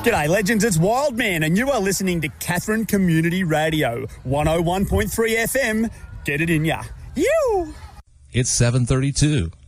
G'day, legends. It's Wildman, and you are listening to Katherine Community Radio, 101.3 FM. Get it in ya. You. It's 7:32.